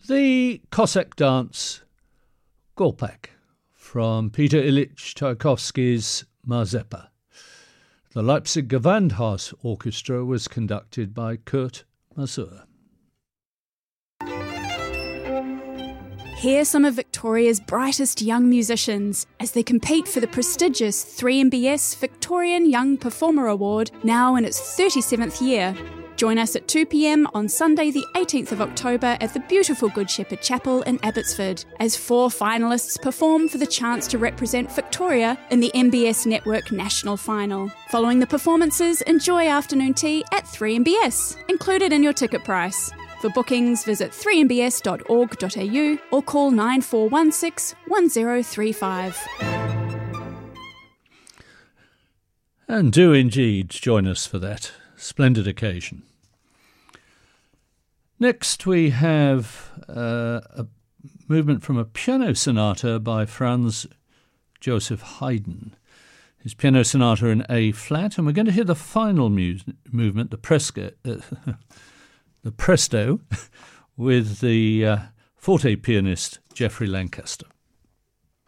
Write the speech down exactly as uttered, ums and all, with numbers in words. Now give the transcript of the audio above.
The Cossack dance Golpak from Peter Ilyich Tchaikovsky's Mazeppa. The Leipzig Gewandhaus Orchestra was conducted by Kurt Masur. Hear some of Victoria's brightest young musicians as they compete for the prestigious three M B S Victorian Young Performer Award, now in its thirty-seventh year. Join us at two p m on Sunday the eighteenth of October at the beautiful Good Shepherd Chapel in Abbotsford, as four finalists perform for the chance to represent Victoria in the M B S Network National Final. Following the performances, enjoy afternoon tea at three M B S, included in your ticket price. For bookings, visit three m b s dot org dot a u or call nine four one six, one zero three five. And do indeed join us for that splendid occasion. Next we have uh, a movement from a piano sonata by Franz Joseph Haydn. His piano sonata in A flat, and we're going to hear the final mu- movement, the Presto, uh, the Presto, with the uh, forte pianist Geoffrey Lancaster.